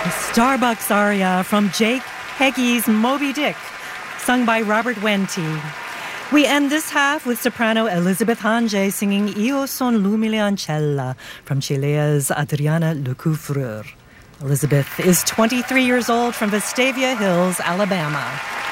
Starbucks aria from Jake Heggie's Moby Dick, sung by Robert Wente. We end this half with soprano Elizabeth Hange singing Io son l'umile ancella from Chilea's Adriana Lecouvreur. Elizabeth is 23 years old from Vestavia Hills, Alabama.